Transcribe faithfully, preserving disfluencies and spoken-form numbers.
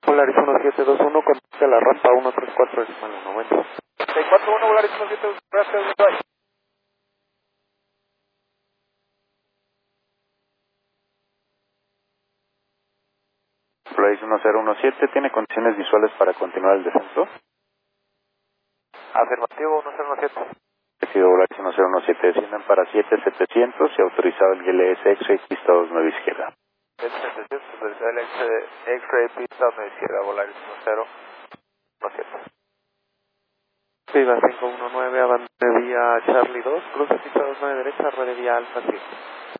Polaris uno siete dos uno, contacta la rampa uno tres cuatro decimal uno, buen día. seis cuatro uno, Polaris uno siete dos uno, gracias, bye. Polaris uno cero uno siete, ¿tiene condiciones visuales para continuar el descenso? Afirmativo, uno cero uno siete. Recibido Polaris uno cero uno siete, descienden para siete setecientos y autorizado el G L S X-Ray pista dos nueve izquierda. siete setecientos, autorizado el X-Ray pista dos nueve izquierda, Polaris uno cero uno siete. Viva cinco uno nueve, avance vía Charlie dos, cruce pista dos nueve derecha, ruede vía Alfa siete.